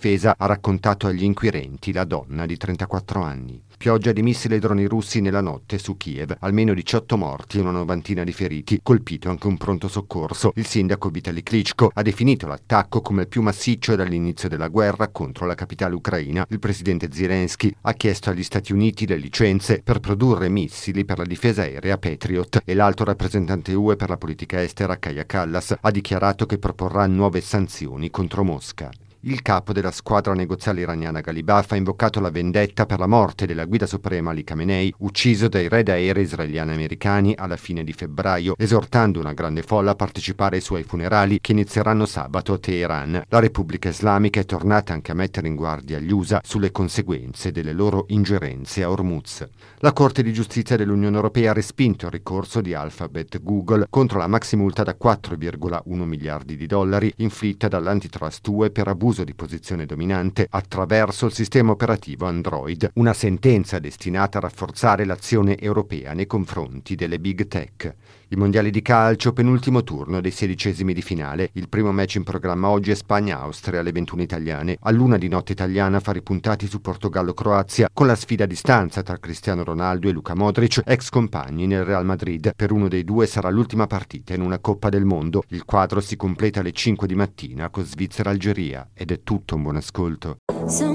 difesa ha raccontato agli inquirenti la donna di 34 anni. Pioggia di missili e droni russi nella notte su Kiev, almeno 18 morti e una novantina di feriti, colpito anche un pronto soccorso. Il sindaco Vitali Klitschko ha definito l'attacco come il più massiccio dall'inizio della guerra contro la capitale ucraina. Il presidente Zelensky ha chiesto agli Stati Uniti le licenze per produrre missili per la difesa aerea Patriot e l'alto rappresentante UE per la politica estera Kaja Kallas ha dichiarato che proporrà nuove sanzioni contro Mosca. Il capo della squadra negoziale iraniana Ghalibaf ha invocato la vendetta per la morte della guida suprema Ali Khamenei, ucciso dai raid aerei israeliani e americani alla fine di febbraio, esortando una grande folla a partecipare ai suoi funerali che inizieranno sabato a Teheran. La Repubblica Islamica è tornata anche a mettere in guardia gli USA sulle conseguenze delle loro ingerenze a Hormuz. La Corte di Giustizia dell'Unione Europea ha respinto il ricorso di Alphabet Google contro la maximulta da 4,1 miliardi di dollari inflitta dall'Antitrust UE per abuso di posizione dominante attraverso il sistema operativo Android, una sentenza destinata a rafforzare l'azione europea nei confronti delle big tech. I mondiali di calcio, penultimo turno dei 16esimi di finale. Il primo match in programma oggi è Spagna-Austria alle 21 italiane. All'1 di notte italiana fare i puntati su Portogallo-Croazia con la sfida a distanza tra Cristiano Ronaldo e Luka Modric, ex compagni nel Real Madrid. Per uno dei due sarà l'ultima partita in una Coppa del Mondo. Il quadro si completa alle 5 di mattina con Svizzera-Algeria. Ed è tutto, un buon ascolto.